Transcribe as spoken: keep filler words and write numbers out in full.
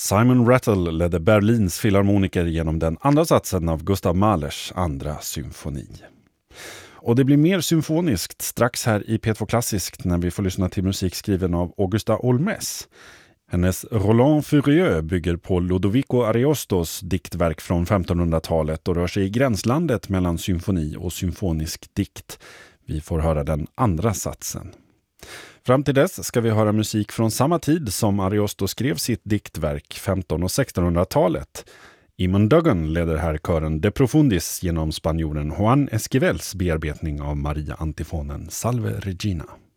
Simon Rattle ledde Berlins filharmoniker genom den andra satsen av Gustav Mahlers andra symfoni. Och det blir mer symfoniskt strax här i P två Klassiskt när vi får lyssna till musik skriven av Augusta Olmes. Hennes Roland Furieux bygger på Lodovico Ariostos diktverk från femtonhundratalet och rör sig i gränslandet mellan symfoni och symfonisk dikt. Vi får höra den andra satsen. Fram till dess ska vi höra musik från samma tid som Ariosto skrev sitt diktverk femton- och sextonhundratalet. Eamon Duggan leder här kören De Profundis genom spanjoren Juan Esquivels bearbetning av Maria Antifonen Salve Regina.